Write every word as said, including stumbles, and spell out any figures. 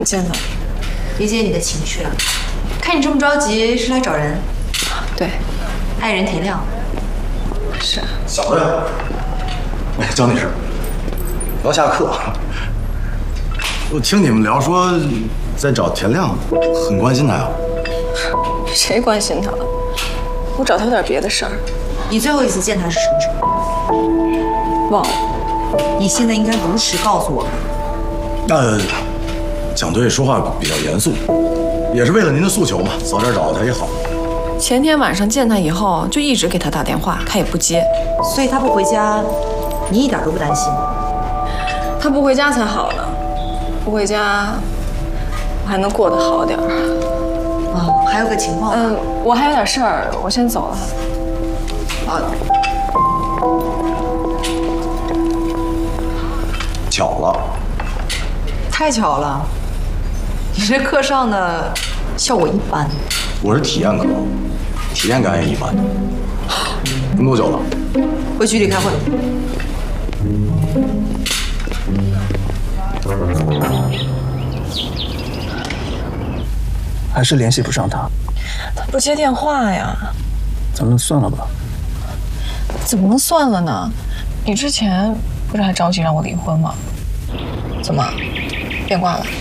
见了， 理解你的情绪了。看你这么着急，是来找人？ 对， 爱人田亮。 是。 小的，哎，江女士，要下课。我听你们聊说，在找田亮，很关心他呀。 谁关心他了？我找他有点别的事儿。 你最后一次见他是什么时候？ 忘了。 你现在应该如实告诉我们。 呃，蒋队说话比较严肃，也是为了您的诉求嘛，早点找他也好。 前天晚上见他以后，就一直给他打电话，他也不接。 所以他不回家，你一点都不担心？ 他不回家才好呢，不回家，我还能过得好点儿。 哦，还有个情况。 嗯，我还有点事儿，我先走了。 好的。 巧了。 太巧了，你这课上的效果一般。 我是体验课，体验感也一般。跟多久了？ 回局里开会。 还是联系不上他， 他不接电话呀。 咱们算了吧。 怎么能算了呢？你之前不是还着急让我离婚吗？怎么变卦了？